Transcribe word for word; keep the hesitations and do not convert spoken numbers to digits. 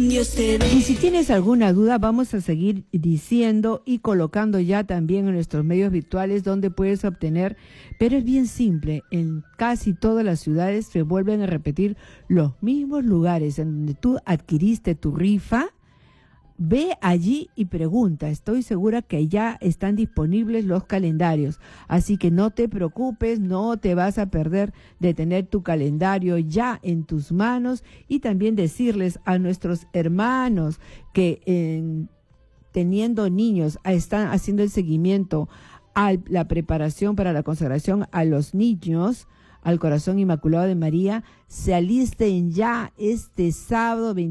Dios te dé. Y si tienes alguna duda, vamos a seguir diciendo y colocando ya también en nuestros medios virtuales donde puedes obtener, pero es bien simple, en casi todas las ciudades se vuelven a repetir los mismos lugares en donde tú adquiriste tu rifa. Ve allí y pregunta, estoy segura que ya están disponibles los calendarios, así que no te preocupes, no te vas a perder de tener tu calendario ya en tus manos y también decirles a nuestros hermanos que eh, teniendo niños están haciendo el seguimiento a la preparación para la consagración a los niños, al Corazón Inmaculado de María, se alisten ya este sábado